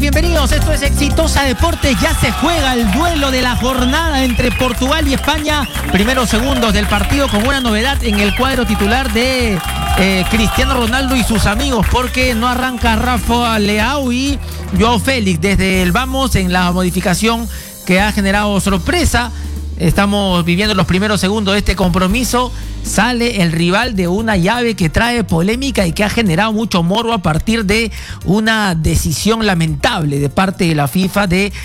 Bienvenidos, esto es Exitosa Deportes. Ya se juega el duelo de la jornada entre Portugal y España. Primeros segundos del partido con una novedad en el cuadro titular de Cristiano Ronaldo y sus amigos, porque no arranca Rafa Leao y Joao Félix desde el vamos en la modificación que ha generado sorpresa. Estamos viviendo los primeros segundos de este compromiso. Sale el rival de una llave que trae polémica y que ha generado mucho morbo a partir de una decisión lamentable de parte de la FIFA de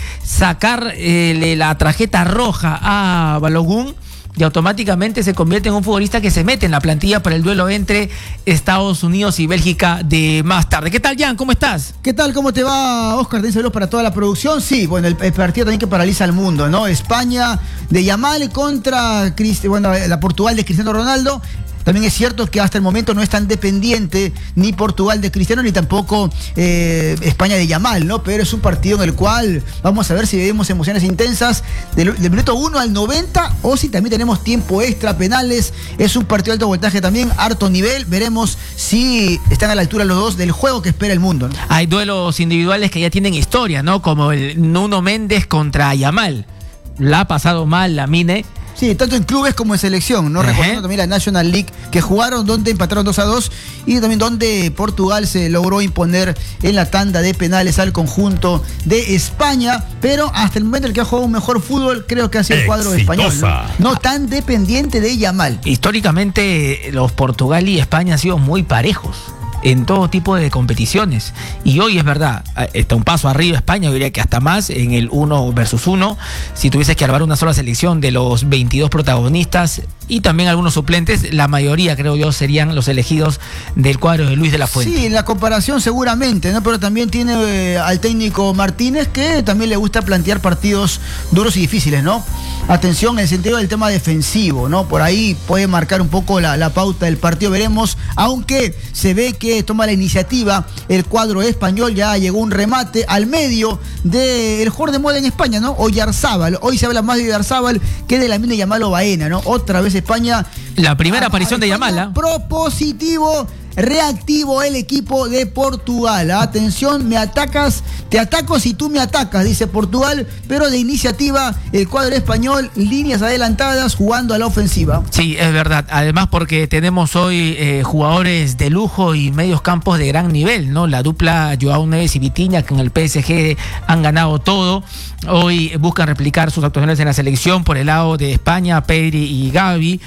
sacarle la tarjeta roja a Balogun, y automáticamente se convierte en un futbolista que se mete en la plantilla para el duelo entre Estados Unidos y Bélgica de más tarde. ¿Qué tal, Jan? ¿Cómo estás? ¿Qué tal? ¿Cómo te va, Oscar? Te saludos para toda la producción. Sí, bueno, el partido también que paraliza al mundo, ¿no? España de Yamal contra la Portugal de Cristiano Ronaldo. También es cierto que hasta el momento no es tan dependiente ni Portugal de Cristiano ni tampoco España de Yamal, ¿no? Pero es un partido en el cual vamos a ver si vemos emociones intensas del minuto 1 al 90 o si también tenemos tiempo extra, penales. Es un partido de alto voltaje también, harto nivel. Veremos si están a la altura los dos del juego que espera el mundo, ¿no? Hay duelos individuales que ya tienen historia, ¿no? Como el Nuno Méndez contra Yamal. La ha pasado mal Lamine. Sí, tanto en clubes como en selección, ¿no? Recordando también la National League que jugaron, donde empataron 2-2 y también donde Portugal se logró imponer en la tanda de penales al conjunto de España, pero hasta el momento el que ha jugado un mejor fútbol creo que ha sido el cuadro español, no tan dependiente de Yamal. Históricamente los Portugal y España han sido muy parejos en todo tipo de competiciones, y hoy es verdad, está un paso arriba España, yo diría que hasta más en el 1 versus 1, si tuvieses que armar una sola selección de los 22 protagonistas y también algunos suplentes, la mayoría creo yo serían los elegidos del cuadro de Luis de la Fuente. Sí, en la comparación seguramente, ¿no? Pero también tiene al técnico Martínez, que también le gusta plantear partidos duros y difíciles, ¿no? Atención en el sentido del tema defensivo, ¿no? Por ahí puede marcar un poco la pauta del partido, veremos, aunque se ve que toma la iniciativa el cuadro español. Ya llegó un remate al medio del jugador de moda en España, ¿no? Oyarzábal. Hoy se habla más de Oyarzábal que de Lamine Yamal o Baena, ¿no? Otra vez España. La primera aparición de Yamal, ¿eh? Propositivo, reactivo el equipo de Portugal. Atención, me atacas, te ataco si tú me atacas, dice Portugal, pero de iniciativa el cuadro español, líneas adelantadas, jugando a la ofensiva. Sí, es verdad. Además porque tenemos hoy jugadores de lujo y medios campos de gran nivel, ¿no? La dupla Joao Neves y Vitinha, que en el PSG han ganado todo. Hoy buscan replicar sus actuaciones en la selección por el lado de España, Pedri y Gavi,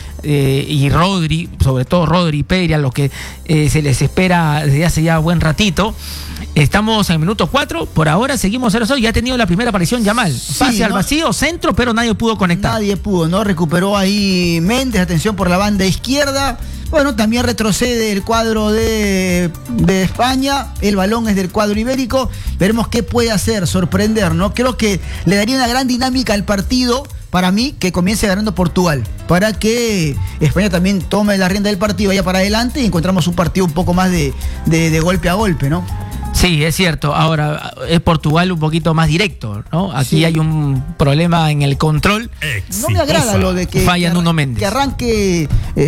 y Rodri, sobre todo Rodri y Pedri, a los que se les espera desde hace ya buen ratito. Estamos en el minuto 4, por ahora seguimos 0-0, ya ha tenido la primera aparición Yamal. Pase sí, al vacío, centro, pero nadie pudo conectar. Nadie pudo, ¿no? Recuperó ahí Méndez, atención por la banda izquierda. Bueno, también retrocede el cuadro de España, el balón es del cuadro ibérico. Veremos qué puede hacer, sorprender, ¿no? Creo que le daría una gran dinámica al partido, para mí, que comience ganando Portugal, para que España también tome la rienda del partido, vaya para adelante y encontramos un partido un poco más de golpe a golpe, ¿no? Sí, es cierto. Ahora, es Portugal un poquito más directo, ¿no? Aquí sí hay un problema en el control. No me agrada lo de que falla Nuno Méndez. Que arranque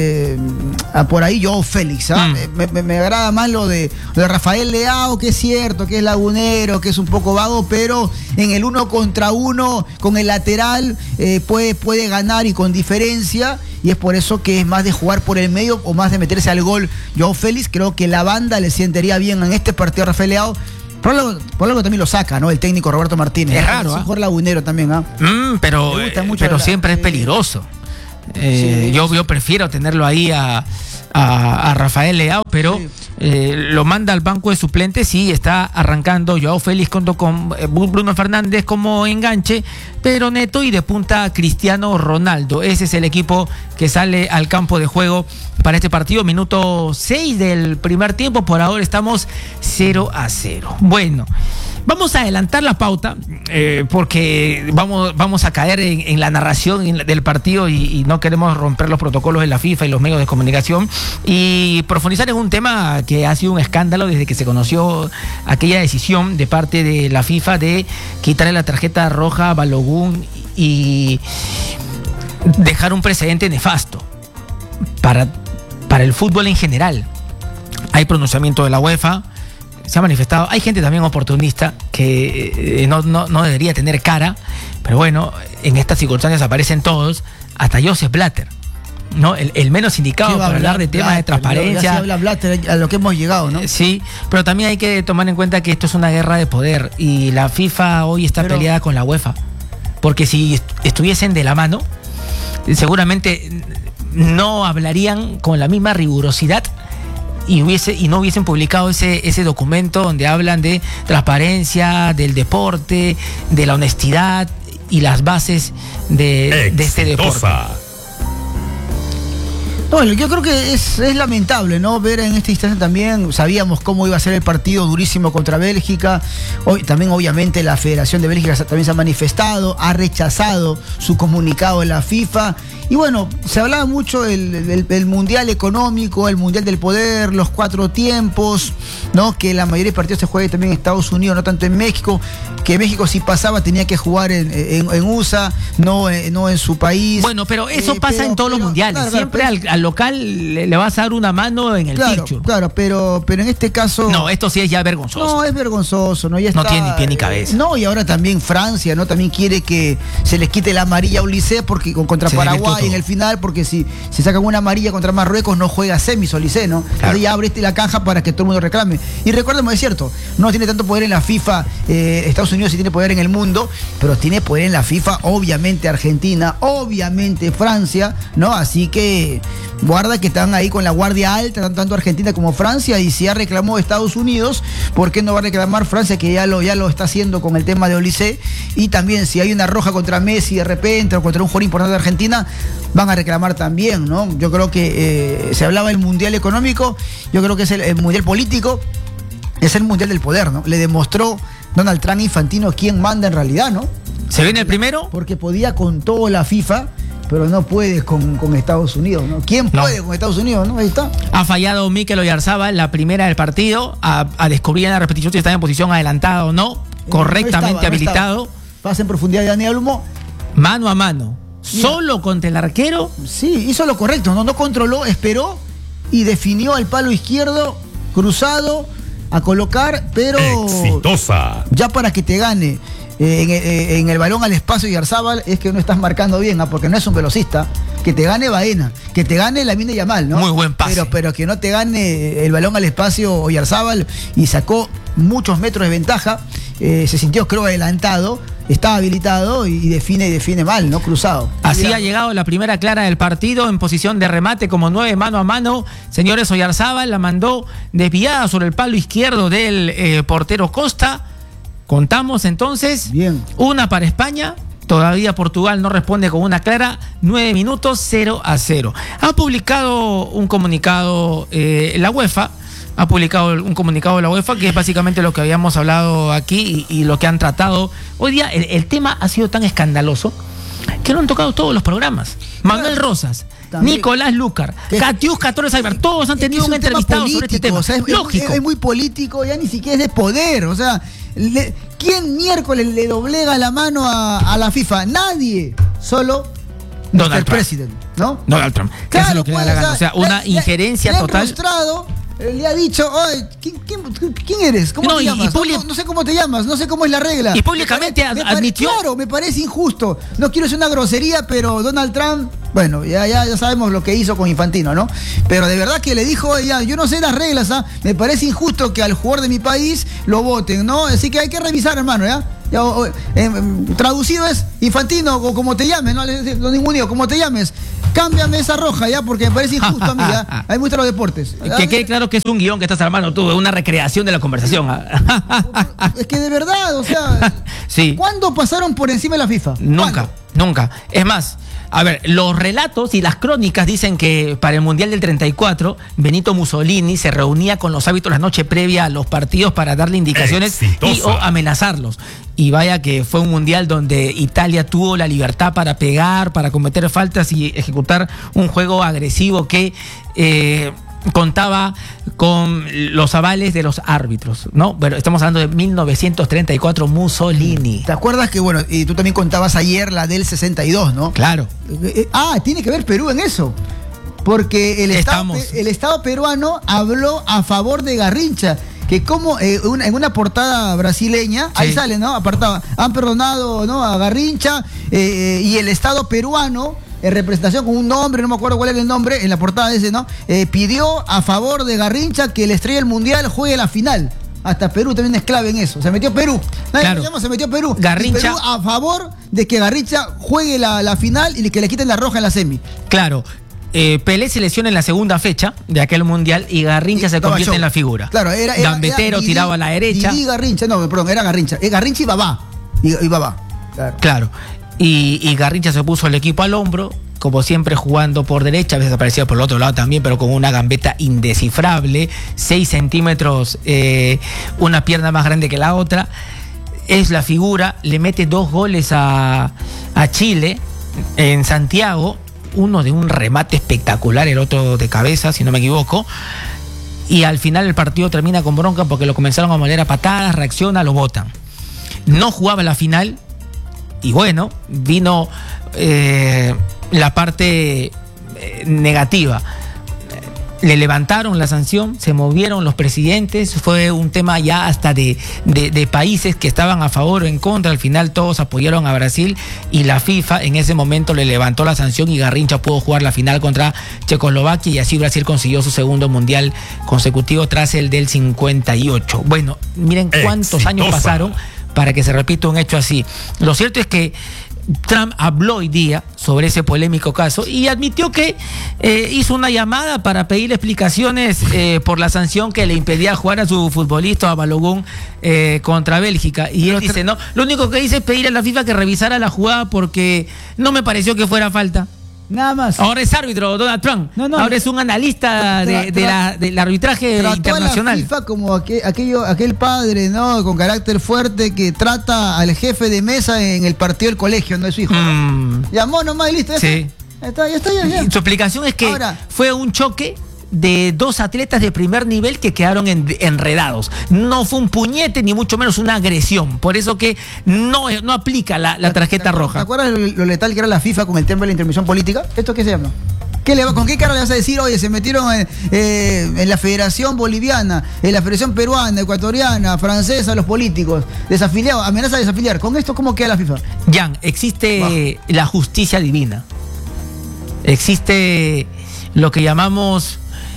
por ahí Joao Félix, ¿sabes? Me agrada más lo de Rafael Leao, que es cierto, que es lagunero, que es un poco vago, pero en el 1 contra 1 con el lateral puede ganar y con diferencia. Y es por eso que es más de jugar por el medio o más de meterse al gol Joao Félix. Creo que la banda le sentiría bien en este partido a Rafael Leao. Por algo también lo saca, ¿no? El técnico Roberto Martínez. Es raro, es un jugador lagunero también, ¿ah? Pero siempre es peligroso. Yo prefiero tenerlo ahí a Rafael Leao, pero lo manda al banco de suplentes y está arrancando Joao Félix con Bruno Fernández como enganche, pero neto, y de punta Cristiano Ronaldo. Ese es el equipo que sale al campo de juego para este partido. Minuto 6 del primer tiempo, por ahora estamos 0-0. Bueno, vamos a adelantar la pauta porque vamos a caer en la narración del partido y no queremos romper los protocolos de la FIFA y los medios de comunicación, y profundizar en un tema que ha sido un escándalo desde que se conoció aquella decisión de parte de la FIFA de quitarle la tarjeta roja a Balogun y dejar un precedente nefasto para el fútbol en general. Hay pronunciamiento de la UEFA, se ha manifestado. Hay gente también oportunista que no debería tener cara, pero bueno, en estas circunstancias aparecen todos, hasta Joseph Blatter, ¿no? El menos indicado para hablar de temas de transparencia. Ya se habla Blatter, a lo que hemos llegado, ¿no? Sí, pero también hay que tomar en cuenta que esto es una guerra de poder y la FIFA hoy está peleada con la UEFA, porque si estuviesen de la mano, seguramente no hablarían con la misma rigurosidad y no hubiesen publicado ese documento donde hablan de transparencia, del deporte, de la honestidad y las bases de este deporte. Bueno, yo creo que es lamentable, ¿no? Ver en esta instancia también, sabíamos cómo iba a ser el partido durísimo contra Bélgica. Hoy también, obviamente, la Federación de Bélgica también se ha manifestado, ha rechazado su comunicado de la FIFA. Y bueno, se hablaba mucho del mundial económico, el mundial del poder, los 4 tiempos, ¿no? Que la mayoría de partidos se juegan también en Estados Unidos, no tanto en México. Que México, si pasaba, tenía que jugar en USA, no en su país. Bueno, pero eso pasa en todos los mundiales. Claro, siempre al local le vas a dar una mano en el picture. Claro, pero en este caso... No, esto sí es ya vergonzoso. No, es vergonzoso, ¿no? Ya está, no tiene ni pie ni cabeza. No, y ahora también Francia, ¿no? También quiere que se les quite la amarilla a Olise contra Paraguay en el final, porque si se sacan una amarilla contra Marruecos no juega semis Olise, ¿no? Claro. Entonces ya abre la caja para que todo el mundo reclame. Y recordemos, es cierto, no tiene tanto poder en la FIFA, Estados Unidos sí tiene poder en el mundo, pero tiene poder en la FIFA, obviamente Argentina, obviamente Francia, ¿no? Así que guarda que están ahí con la guardia alta, tanto Argentina como Francia, y si ya reclamó Estados Unidos, ¿por qué no va a reclamar Francia, que ya lo está haciendo con el tema de Olise? Y también si hay una roja contra Messi de repente, o contra un jugador importante de Argentina, van a reclamar también, ¿no? Yo creo que se hablaba del mundial económico, yo creo que es el mundial político, es el mundial del poder, ¿no? Le demostró Donald Trump Infantino quién manda en realidad, ¿no? ¿Se viene el primero? Porque podía con todo la FIFA, pero no puede con Estados Unidos, ¿no? ¿Quién puede con Estados Unidos, no? Ahí está. Ha fallado Mikel Oyarzabal la primera del partido, a descubrir en la repetición si está en posición adelantada o no, correctamente habilitado. Pasa en profundidad de Daniel Olmo. Mano a mano. Mira, solo contra el arquero. Sí, hizo lo correcto, no controló, esperó y definió al palo izquierdo, cruzado, a colocar, pero... Exitosa. Ya para que te gane en el balón al espacio y Oyarzabal es que no estás marcando bien, porque no es un velocista. Que te gane Baena, que te gane Lamine Yamal, ¿no? Muy buen pase. Pero que no te gane el balón al espacio Oyarzabal, y sacó muchos metros de ventaja, se sintió, creo, adelantado, estaba habilitado y define mal, ¿no? Cruzado. Así ha llegado la primera clara del partido en posición de remate como 9 mano a mano. Señores, Oyarzabal la mandó desviada sobre el palo izquierdo del portero Costa. Contamos entonces. Bien. Una para España. Todavía Portugal no responde con una clara. 9 minutos, 0-0. Ha publicado un comunicado la UEFA. Ha publicado un comunicado de la UEFA, que es básicamente lo que habíamos hablado aquí y lo que han tratado. Hoy día el tema ha sido tan escandaloso que lo han tocado todos los programas. Manuel Rosas, también. Nicolás Lucar, Katiuska Torres Aybar, todos han tenido un entrevistado político, sobre este tema. O sea, lógico. Es muy político, ya ni siquiera es de poder. O sea, ¿quién miércoles le doblega la mano a la FIFA? Nadie. Solo Donald Trump. President, ¿no? Donald Trump. Claro, hace lo que le da la gana. O sea, una injerencia total. Le ha dicho, oye, ¿quién eres? ¿Cómo te llamas? No sé cómo te llamas, no sé cómo es la regla. Y públicamente admitió. Claro, me parece injusto. No quiero ser una grosería, pero Donald Trump, bueno, ya sabemos lo que hizo con Infantino, ¿no? Pero de verdad que le dijo, oye, yo no sé las reglas, ¿ah? Me parece injusto que al jugador de mi país lo voten, ¿no? Así que hay que revisar, hermano, ¿ya? Traducido es Infantino, o como te llames, no ningún digo, como te llames, cámbiame esa roja, ya, porque me parece injusto a mí, ya. Hay muchos deportes. Que quede claro que es un guión que estás armando tú, una recreación de la conversación. Es que de verdad, o sea, sí. ¿Cuándo pasaron por encima de la FIFA? Nunca. Es más, a ver, los relatos y las crónicas dicen que para el Mundial del 34, Benito Mussolini se reunía con los árbitros la noche previa a los partidos para darle indicaciones o amenazarlos. Y vaya que fue un mundial donde Italia tuvo la libertad para pegar, para cometer faltas y ejecutar un juego agresivo que contaba con los avales de los árbitros, ¿no? Bueno, estamos hablando de 1934, Mussolini. ¿Te acuerdas que, bueno, y tú también contabas ayer la del 62, ¿no? Claro. Tiene que ver Perú en eso. Porque el Estado peruano habló a favor de Garrincha, que como en una portada brasileña, ahí sale, ¿no? Apartado, han perdonado, ¿no?, a Garrincha y el Estado peruano, en representación con un nombre, no me acuerdo cuál era el nombre, en la portada de ese, ¿no? Pidió a favor de Garrincha que la estrella del Mundial juegue la final. Hasta Perú también es clave en eso. Se metió Perú. Se metió Perú. Garrincha, Perú a favor de que Garrincha juegue la final y que le quiten la roja en la semi. Claro. Pelé se lesiona en la segunda fecha de aquel mundial y Garrincha se convierte en la figura. Claro, Gambetero, tiraba a la derecha. Y Garrincha, no, perdón, era Garrincha. Garrincha y Babá. Y Babá. Claro. Y Garrincha se puso el equipo al hombro, como siempre jugando por derecha, a veces aparecía por el otro lado también, pero con una gambeta indescifrable, 6 centímetros, una pierna más grande que la otra. Es la figura, le mete 2 goles a Chile en Santiago, uno de un remate espectacular, el otro de cabeza, si no me equivoco. Y al final el partido termina con bronca porque lo comenzaron a moler a patadas, reacciona, lo botan. No jugaba la final y bueno, vino la parte negativa. Le levantaron la sanción, se movieron los presidentes, fue un tema ya hasta de países que estaban a favor o en contra. Al final todos apoyaron a Brasil y la FIFA en ese momento le levantó la sanción y Garrincha pudo jugar la final contra Checoslovaquia y así Brasil consiguió su segundo mundial consecutivo tras el del 58. Bueno, miren cuántos años pasaron para que se repita un hecho así. Lo cierto es que Trump habló hoy día sobre ese polémico caso y admitió que hizo una llamada para pedir explicaciones por la sanción que le impedía jugar a su futbolista, a Balogun, contra Bélgica. Y él dice, no, lo único que hice es pedir a la FIFA que revisara la jugada porque no me pareció que fuera falta. Nada más. Ahora es árbitro Donald Trump. Ahora es un analista del arbitraje internacional. A la FIFA como aquel padre, ¿no?, con carácter fuerte que trata al jefe de mesa en el partido del colegio, no es su hijo. Llamó nomás y listo. Sí. Ya está. Su explicación es que fue un choque de 2 atletas de primer nivel que quedaron enredados. No fue un puñete ni mucho menos una agresión. Por eso que no aplica la tarjeta roja. ¿Te acuerdas lo letal que era la FIFA con el tema de la intervención política? ¿Esto qué se llama? ¿Con qué cara le vas a decir, oye, se metieron en la Federación Boliviana, en la Federación Peruana, Ecuatoriana, Francesa, los políticos, desafiliados, amenaza de desafiliar? ¿Con esto cómo queda la FIFA? Jan, existe la justicia divina. Existe lo que llamamos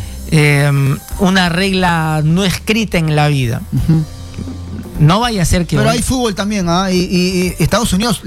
una regla no escrita en la vida. No vaya a ser que... Pero hay fútbol también, y Estados Unidos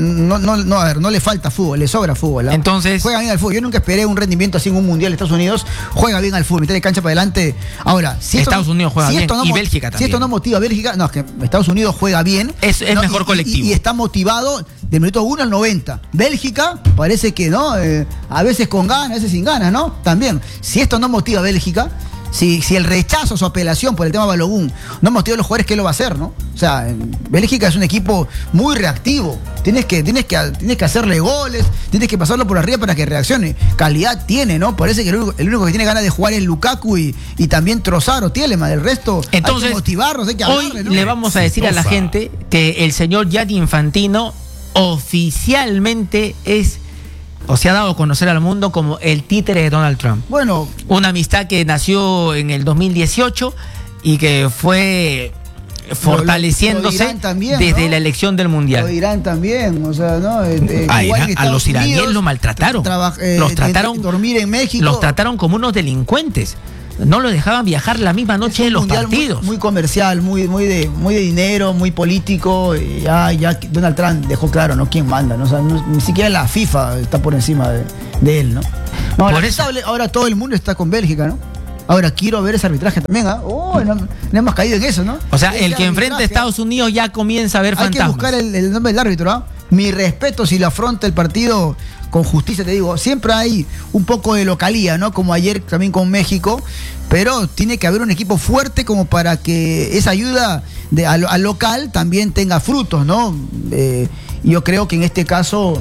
no le falta fútbol, le sobra fútbol. Entonces... Juega bien al fútbol. Yo nunca esperé un rendimiento así en un mundial de Estados Unidos. Juega bien al fútbol, meterle cancha para adelante. Ahora, si Estados Unidos juega bien y Bélgica también. Si esto no motiva a Bélgica, no, es que Estados Unidos juega bien. Es mejor colectivo. Y está motivado del minuto 1 al 90. Bélgica parece que no, a veces con ganas, a veces sin ganas, ¿no? También, si esto no motiva a Bélgica, si el rechazo, su apelación por el tema Balogun no motiva a los jugadores, ¿qué lo va a hacer, no? O sea, Bélgica es un equipo muy reactivo. Tienes que hacerle goles, tienes que pasarlo por arriba para que reaccione. Calidad tiene, ¿no? Parece que el único que tiene ganas de jugar es Lukaku y también Trossard o Tielemans. El resto, entonces, hay que motivarlos, hay que hablarle, hoy, ¿no? le vamos a decir a la gente que el señor Gianni Infantino oficialmente se ha dado a conocer al mundo como el títere de Donald Trump. Bueno, una amistad que nació en el 2018 y que fue fortaleciéndose también, desde ¿no? la elección del mundial. Lo dirán también, o sea, ¿no? A los iraníes lo maltrataron. Los trataron dormir en México. Los trataron como unos delincuentes. No lo dejaban viajar la misma noche de los partidos. Muy comercial, muy de dinero, muy político. Ya Donald Trump dejó claro, ¿no? ¿Quién manda? ¿No? O sea, ni siquiera la FIFA está por encima de él, ¿no? Por eso. Ahora todo el mundo está con Bélgica, ¿no? Ahora quiero ver ese arbitraje también, ¿ah? No hemos caído en eso, ¿no? O sea, el que enfrenta a Estados Unidos ya comienza a ver fantasmas. Hay que buscar el nombre del árbitro, ¿ah? Mi respeto si lo afronta el partido con justicia, te digo. Siempre hay un poco de localía, ¿no? Como ayer también con México, pero tiene que haber un equipo fuerte como para que esa ayuda al local también tenga frutos, ¿no? Yo creo que en este caso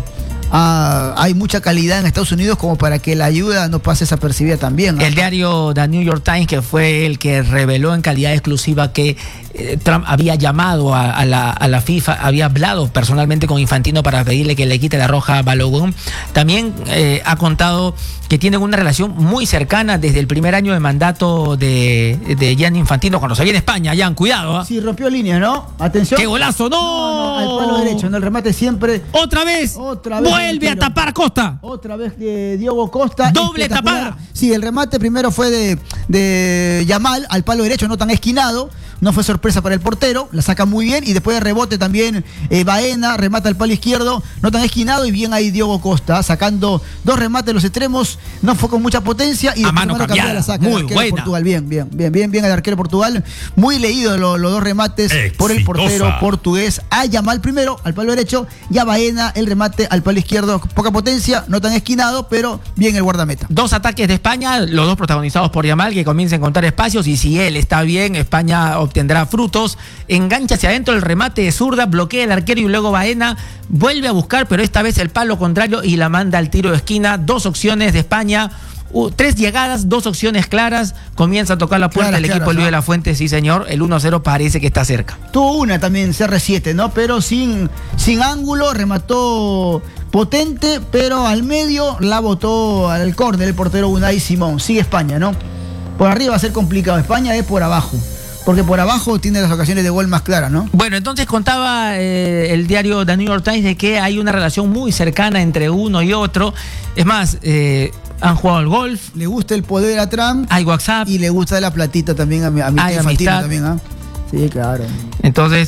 hay mucha calidad en Estados Unidos como para que la ayuda no pase desapercibida también, ¿no? El diario The New York Times, que fue el que reveló en calidad exclusiva que Trump había llamado a la FIFA, había hablado personalmente con Infantino para pedirle que le quite la roja a Balogun, también ha contado que tienen una relación muy cercana desde el primer año de mandato de Gianni Infantino, cuando se viene España. Jan, cuidado. Sí, rompió líneas, ¿no? Atención. ¡Qué golazo! ¡No! Al palo derecho, ¿no? El remate siempre. ¡Otra vez! ¡Vuelve a tapar Costa! Otra vez Diogo Costa. ¡Doble tapada! Sí, el remate primero fue de Yamal al palo derecho, no tan esquinado. No fue sorpresa para el portero, la saca muy bien. Y después de rebote también Baena remata al palo izquierdo, no tan esquinado. Y bien ahí Diogo Costa, sacando 2 remates de los extremos. No fue con mucha potencia. Y a mano cambiada, la saca muy buena. Portugal. Bien el arquero de Portugal. Muy leído los 2 remates por el portero portugués. A Yamal primero, al palo derecho. Y a Baena el remate al palo izquierdo. Poca potencia, no tan esquinado, pero bien el guardameta. 2 ataques de España, los 2 protagonizados por Yamal, que comienza a encontrar espacios. Y si él está bien, España obtendrá frutos. Engancha hacia adentro el remate de zurda, bloquea el arquero y luego Baena vuelve a buscar, pero esta vez el palo contrario y la manda al tiro de esquina. 2 opciones de España, 3 llegadas, 2 opciones claras. Comienza a tocar la puerta el equipo Luis de la Fuente, sí señor. El 1-0 parece que está cerca. Tuvo una también CR7, ¿no? Pero sin ángulo, remató potente, pero al medio la botó al córner el portero Unai Simón. Sigue España, ¿no? Por arriba va a ser complicado. España es por abajo, porque por abajo tiene las ocasiones de gol más claras, ¿no? Bueno, entonces contaba el diario The New York Times de que hay una relación muy cercana entre uno y otro. Es más, han jugado al golf. Le gusta el poder a Trump. Hay WhatsApp. Y le gusta la platita también a mi Infantino también, ¿ah? Sí, claro. Entonces,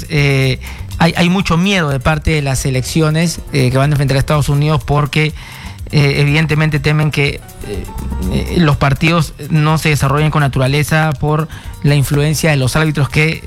hay mucho miedo de parte de las selecciones que van a enfrentar a Estados Unidos porque evidentemente temen que los partidos no se desarrollen con naturaleza por la influencia de los árbitros que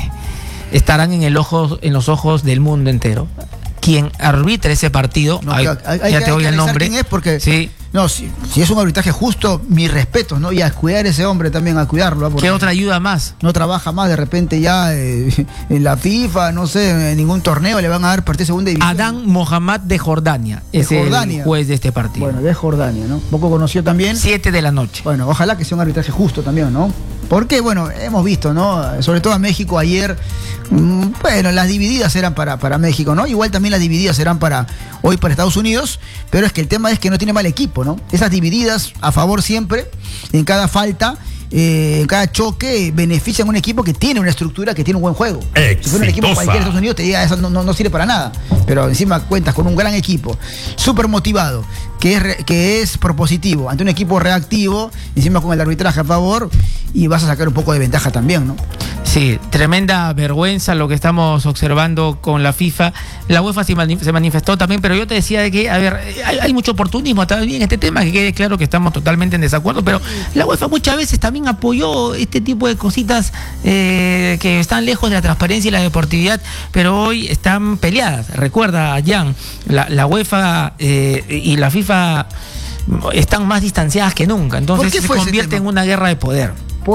estarán en los ojos del mundo entero. Quien arbitre ese partido, ya te doy el nombre. ¿Quién es? Porque sí. No, si es un arbitraje justo, mis respetos, ¿no? Y a cuidar a ese hombre también, a cuidarlo. ¿Qué otra ayuda más? No trabaja más, de repente ya en la FIFA, no sé, en ningún torneo le van a dar partido de segunda división. Adán Mohamed de Jordania es el juez de este partido. Bueno, de Jordania, ¿no? Poco conocido también. 7 de la noche. Bueno, ojalá que sea un arbitraje justo también, ¿no? Porque, bueno, hemos visto, ¿no? Sobre todo a México ayer, bueno, las divididas eran para México, ¿no? Igual también las divididas serán hoy para Estados Unidos, pero es que el tema es que no tiene mal equipo, ¿no? Esas divididas a favor siempre, en cada falta, en cada choque, benefician a un equipo que tiene una estructura, que tiene un buen juego. Si fuera un equipo cualquiera de Estados Unidos, te diga, eso no sirve para nada. Pero encima cuentas con un gran equipo, súper motivado, que es propositivo, ante un equipo reactivo, encima con el arbitraje a favor, y vas a sacar un poco de ventaja también, ¿no? Sí, tremenda vergüenza lo que estamos observando con la FIFA. La UEFA se manifestó también, pero yo te decía de que, a ver, hay mucho oportunismo también en este tema, que quede claro que estamos totalmente en desacuerdo, pero la UEFA muchas veces también apoyó este tipo de cositas que están lejos de la transparencia y la deportividad, pero hoy están peleadas. Recuerda, Jan, la UEFA y la FIFA están más distanciadas que nunca, entonces se convierte en una guerra de poder.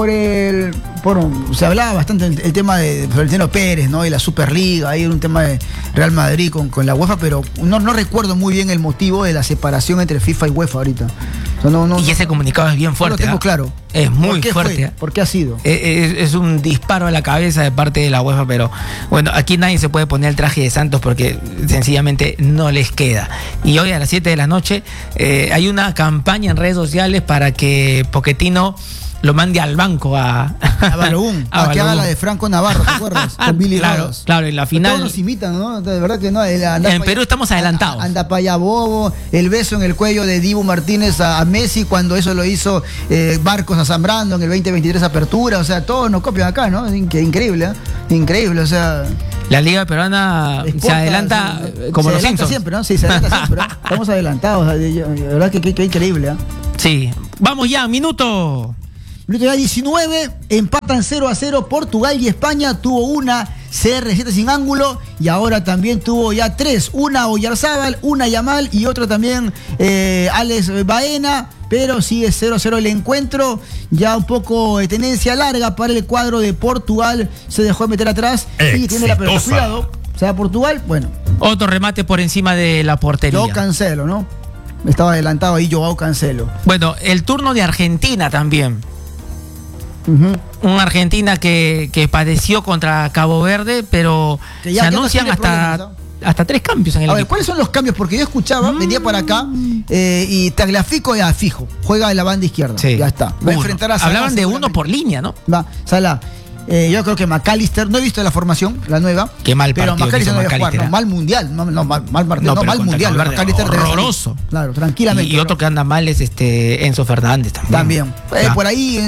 Se hablaba bastante el tema de Florentino Pérez, ¿no? Y la Superliga, ahí era un tema de Real Madrid con la UEFA, pero no recuerdo muy bien el motivo de la separación entre FIFA y UEFA ahorita. O sea, y ese comunicado es bien fuerte. No lo tengo claro. Es muy fuerte. ¿Por qué ha sido? Es un disparo a la cabeza de parte de la UEFA, pero bueno, aquí nadie se puede poner el traje de Santos porque sencillamente no les queda. Y hoy a las 7 de la noche hay una campaña en redes sociales para que Pochettino lo mande al banco a Balogun, a que haga la de Franco Navarro, ¿te acuerdas? Con Billy Rodas. Claro, en la final. Todos nos imitan, ¿no? De verdad que no. En Perú estamos adelantados. Anda para allá, bobo. El beso en el cuello de Dibu Martínez a Messi, cuando eso lo hizo Marcos a Zambrano en el 2023 Apertura. O sea, todos nos copian acá, ¿no? Increíble, ¿eh? Increíble, o sea. La Liga Peruana se adelanta como los Simpsons. Siempre, ¿no? Sí, se adelanta siempre, ¿no? Estamos adelantados. La verdad que increíble, ¿eh? Sí. Vamos ya, minuto. Minuto ya 19, empatan 0-0 Portugal y España. Tuvo una CR7 sin ángulo y ahora también tuvo ya 3. Una Oyarzábal, una Yamal y otra también Alex Baena. Pero sigue 0-0 el encuentro. Ya un poco de tenencia larga para el cuadro de Portugal. Se dejó de meter atrás y tiene la pelota. Cuidado. O sea, Portugal, bueno, Otro remate por encima de la portería. Joao Cancelo, ¿no? Estaba adelantado ahí Joao Cancelo. Bueno, el turno de Argentina también. Una Argentina que padeció contra Cabo Verde, pero se anuncian hasta 3 cambios en el equipo. A ver, ¿cuáles son los cambios? Porque yo escuchaba, venía para acá y Tagliafico ya fijo, juega en la banda izquierda. Sí. Ya está. Va a enfrentar a Salah. Hablaban de uno por línea, ¿no? Va, Salah. Yo creo que McAllister, no he visto la formación, la nueva. Qué mal partido. Pero McAllister no debe jugar, no, mal mundial. Mal partido, no, mal mundial. McAllister horroroso. Claro, tranquilamente. Y otro que anda mal es Enzo Fernández también. Por ahí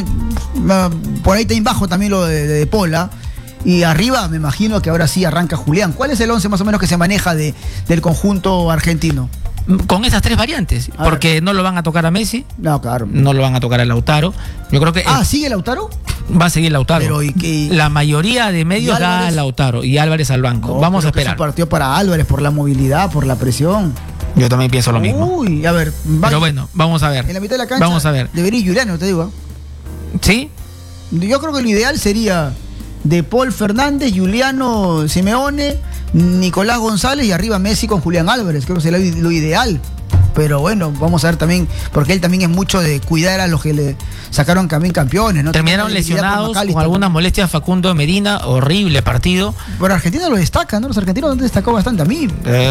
está bajo también lo de Pola. Y arriba me imagino que ahora sí arranca Julián. ¿Cuál es el 11 más o menos que se maneja del conjunto argentino? Con esas 3 variantes, porque no lo van a tocar a Messi. No, claro. No lo van a tocar a Lautaro. Yo creo que. ¿Sigue Lautaro? Va a seguir Lautaro. Pero, la mayoría de medios da a Lautaro y Álvarez al banco. Vamos a esperar. Es un partido para Álvarez por la movilidad, por la presión. Yo también pienso lo mismo. Uy, a ver. Pero bueno, vamos a ver. En la mitad de la cancha. Vamos a ver. Debería ir Juliano, te digo. ¿Sí? Yo creo que lo ideal sería De Paul Fernández, Juliano Simeone, Nicolás González y arriba Messi con Julián Álvarez. Creo que sería lo ideal. Pero bueno, vamos a ver también, porque él también es mucho de cuidar a los que le sacaron también campeones, ¿no? Terminaron lesionados con algunas molestias. Facundo Medina, horrible partido. Pero Argentina lo destaca, ¿no? Los argentinos destacó bastante a mí.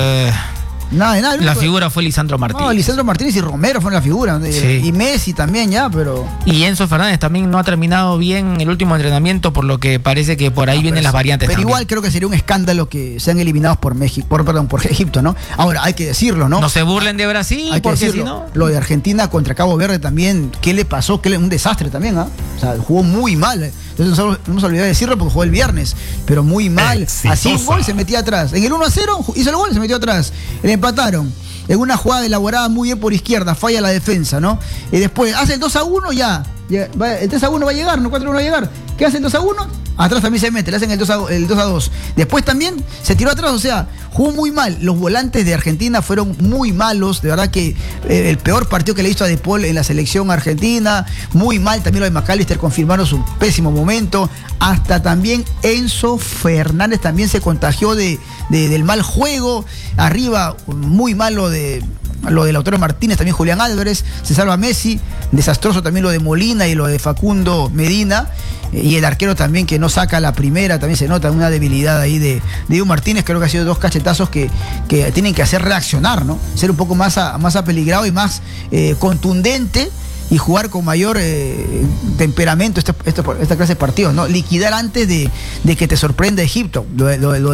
Nada. La figura fue Lisandro Martínez. No, Lisandro Martínez y Romero fueron la figura. Sí. Y Messi también ya, pero... Y Enzo Fernández también no ha terminado bien el último entrenamiento, por lo que parece que por ahí vienen las variantes. Pero también. Igual creo que sería un escándalo que sean eliminados por Egipto, ¿no? Ahora, hay que decirlo, ¿no? No se burlen de Brasil, hay porque que decirlo, si no... Lo de Argentina contra Cabo Verde también, ¿qué le pasó? Un desastre también, ¿ah? O sea, jugó muy mal. Entonces no hemos olvidado de decirlo porque jugó el viernes, pero muy mal. Exitosa. Así un gol se metía atrás. En el 1-0 hizo el gol, se metió atrás. Le empataron. En una jugada elaborada muy bien por izquierda, falla la defensa, ¿no? Y después hace el 2-1 ya. El 3-1 va a llegar, no 4-1 va a llegar. ¿Qué hace el 2-1? Atrás también se mete, le hacen el 2-2. Después también se tiró atrás, o sea, jugó muy mal. Los volantes de Argentina fueron muy malos. De verdad que el peor partido que le hizo a De Paul en la selección argentina. Muy mal. También lo de McAllister confirmaron su pésimo momento. Hasta también Enzo Fernández también se contagió del mal juego. Arriba, muy malo lo de Lautaro Martínez, también Julián Álvarez, se salva Messi, desastroso también lo de Molina y lo de Facundo Medina, y el arquero también que no saca la primera, también se nota una debilidad ahí de Diego Martínez. Creo que ha sido 2 cachetazos que tienen que hacer reaccionar, ¿no? Ser un poco más apeligrado y más contundente y jugar con mayor temperamento esta clase de partidos, ¿no? Liquidar antes de que te sorprenda Egipto. Lo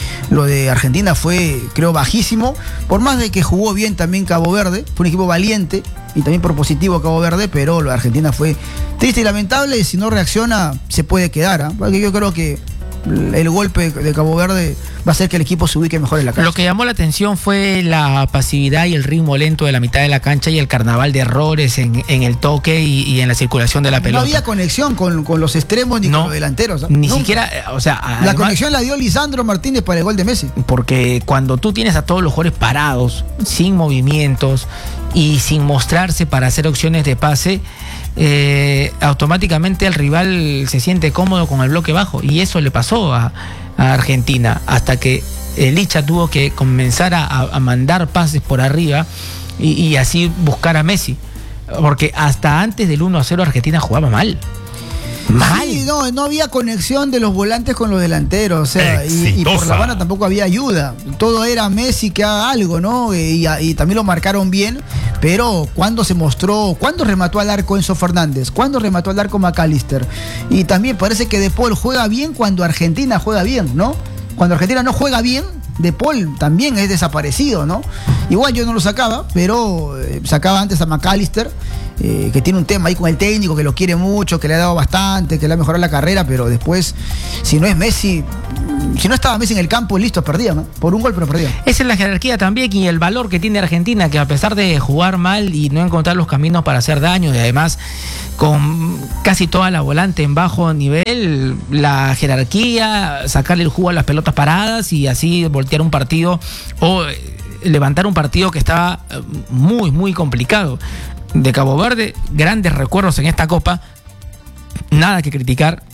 de Argentina fue, creo, bajísimo, por más de que jugó bien también Cabo Verde, fue un equipo valiente y también propositivo Cabo Verde, pero lo de Argentina fue triste y lamentable, y si no reacciona se puede quedar, ¿eh? Porque yo creo que el golpe de Cabo Verde va a hacer que el equipo se ubique mejor en la cancha. Lo que llamó la atención fue la pasividad y el ritmo lento de la mitad de la cancha y el carnaval de errores en el toque y en la circulación de la pelota. No había conexión con los extremos ni con los delanteros. Ni nunca. Siquiera, o sea... Además, la conexión la dio Lisandro Martínez para el gol de Messi. Porque cuando tú tienes a todos los jugadores parados, sin movimientos y sin mostrarse para hacer opciones de pase, automáticamente el rival se siente cómodo con el bloque bajo, y eso le pasó a Argentina, hasta que Licha tuvo que comenzar a mandar pases por arriba y así buscar a Messi, porque hasta antes del 1-0 Argentina jugaba mal. Sí, no había conexión de los volantes con los delanteros, o sea, y por la banda tampoco había ayuda. Todo era Messi que haga algo, ¿no? Y también lo marcaron bien, pero cuando se mostró, cuando remató al arco Enzo Fernández, cuando remató al arco McAllister, y también parece que De Paul juega bien cuando Argentina juega bien, ¿no? Cuando Argentina no juega bien, De Paul también es desaparecido, ¿no? Igual yo no lo sacaba, pero sacaba antes a McAllister, que tiene un tema ahí con el técnico, que lo quiere mucho, que le ha dado bastante, que le ha mejorado la carrera, pero después, si no es Messi, si no estaba Messi en el campo, listo, perdían, ¿no? Por un gol, pero perdían. Esa es la jerarquía también y el valor que tiene Argentina, que a pesar de jugar mal y no encontrar los caminos para hacer daño, y además con casi toda la volante en bajo nivel, la jerarquía, sacarle el jugo a las pelotas paradas y así voltear un partido o levantar un partido que estaba muy, muy complicado. De Cabo Verde, grandes recuerdos en esta Copa, nada que criticar,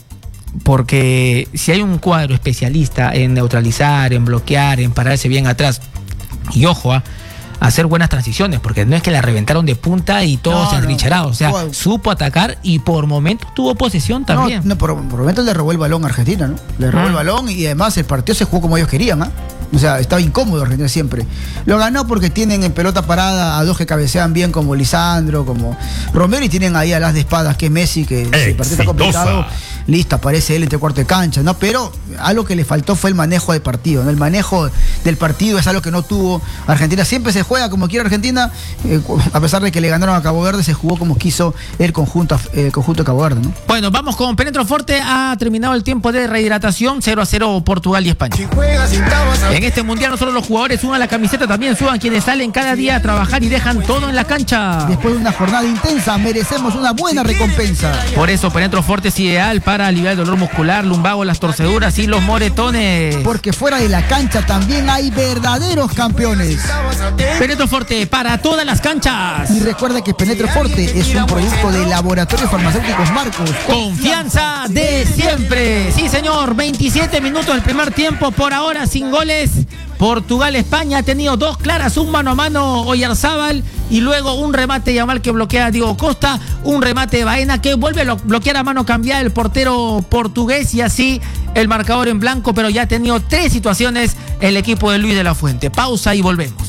porque si hay un cuadro especialista en neutralizar, en bloquear, en pararse bien atrás, y ojo, hacer buenas transiciones, porque no es que la reventaron de punta y todo se enrichararon, o sea, supo atacar y por momentos tuvo posesión también. Por momentos le robó el balón a Argentina, ¿no? Le robó el balón y además el partido se jugó como ellos querían, ¿ah? O sea, estaba incómodo Argentina siempre. Lo ganó porque tienen en pelota parada a dos que cabecean bien, como Lisandro, como Romero, y tienen ahí a las de espadas, que es Messi, que si el partido está complicado, listo, aparece él entre cuarto de cancha, ¿no? Pero algo que le faltó fue el manejo del partido, ¿no? El manejo del partido es algo que no tuvo Argentina. Siempre se juega como quiere Argentina, a pesar de que le ganaron a Cabo Verde, se jugó como quiso el conjunto de Cabo Verde, ¿no? Bueno, vamos con Penetro Forte. Ha terminado el tiempo de rehidratación, 0-0 Portugal y España. En este mundial no solo los jugadores suban la camiseta, también suban quienes salen cada día a trabajar y dejan todo en la cancha. Después de una jornada intensa, merecemos una buena recompensa. Por eso Penetro Forte es ideal para aliviar el dolor muscular, lumbago, las torceduras y los moretones. Porque fuera de la cancha también hay verdaderos campeones. Penetro Forte para todas las canchas. Y recuerda que Penetro Forte es un producto de Laboratorios Farmacéuticos Marcos. Confianza de siempre. Sí, señor, 27 minutos del primer tiempo, por ahora sin goles. Portugal-España ha tenido dos claras, un mano a mano Oyarzábal y luego un remate Yamal que bloquea a Diego Costa, un remate de Baena que vuelve a bloquear a mano cambiada el portero portugués y así el marcador en blanco, pero ya ha tenido tres situaciones el equipo de Luis de la Fuente. Pausa y volvemos.